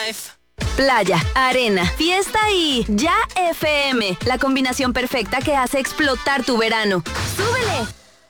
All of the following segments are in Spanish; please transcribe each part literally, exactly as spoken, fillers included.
life. Playa, arena, fiesta y Ya F M, la combinación perfecta que hace explotar tu verano. ¡Súbele!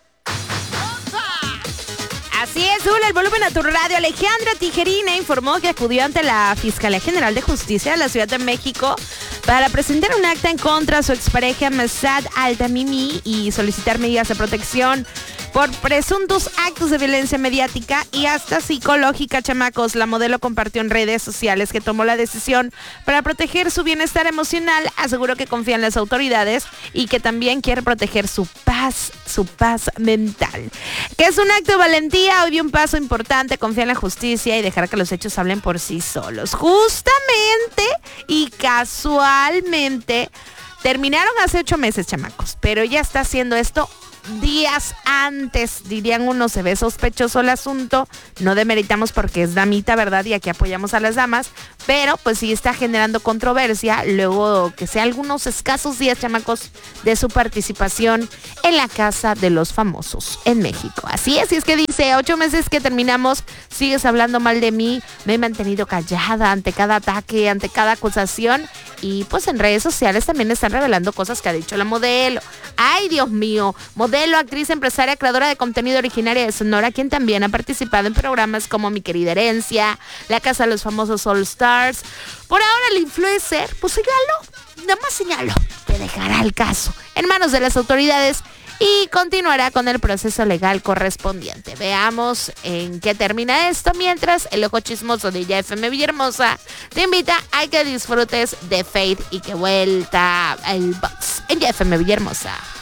Así es, sube el volumen a tu radio. Alejandra Tijerina informó que acudió ante la Fiscalía General de Justicia de la Ciudad de México para presentar un acta en contra de su expareja Mesad Altamimi y solicitar medidas de protección por presuntos actos de violencia mediática y hasta psicológica, chamacos. La modelo compartió en redes sociales que tomó la decisión para proteger su bienestar emocional. Aseguró que confía en las autoridades y que también quiere proteger su paz, su paz mental. Que es un acto de valentía, hoy dio un paso importante, confiar en la justicia y dejar que los hechos hablen por sí solos. Justamente y casualmente terminaron hace ocho meses, chamacos, pero ella está haciendo esto días antes, dirían unos, se ve sospechoso el asunto, no demeritamos porque es damita, ¿verdad? Y aquí apoyamos a las damas, pero pues sí está generando controversia, luego que sea algunos escasos días, chamacos, de su participación en la Casa de los Famosos en México. Así es, y es que dice, ocho meses que terminamos, sigues hablando mal de mí, me he mantenido callada ante cada ataque, ante cada acusación, y pues en redes sociales también están revelando cosas que ha dicho la modelo. Ay, Dios mío, modelo, actriz, empresaria, creadora de contenido originaria de Sonora, quien también ha participado en programas como Mi Querida Herencia, La Casa de los Famosos All Stars. Por ahora el influencer, pues señaló, nada más señaló, que dejará el caso en manos de las autoridades y continuará con el proceso legal correspondiente. Veamos en qué termina esto, mientras el ojo chismoso de Ya F M Villahermosa te invita a que disfrutes de Fate y que vuelta el box en Ya F M Villahermosa.